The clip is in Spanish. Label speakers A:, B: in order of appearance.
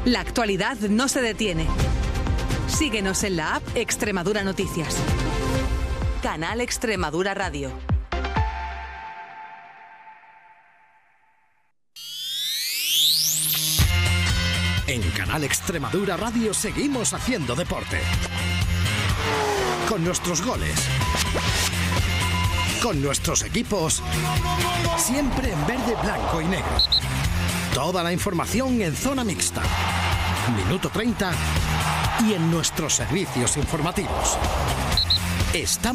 A: La actualidad no se detiene. Síguenos en la app Extremadura Noticias. Canal Extremadura Radio.
B: En Canal Extremadura Radio seguimos haciendo deporte. Con nuestros goles. Con nuestros equipos. Siempre en verde, blanco y negro. Toda la información en zona mixta. Minuto 30 y en nuestros servicios informativos. Estamos